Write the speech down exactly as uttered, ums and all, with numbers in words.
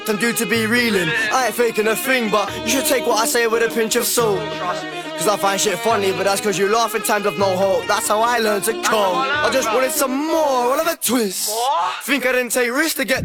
I'm due to be reeling. I ain't faking a thing, but you should take what I say with a pinch of salt. Cause I find shit funny, but that's cause you laugh in times of no hope. That's how I learned to cope. I just wanted some more, all of a twist. Think I didn't take risks to get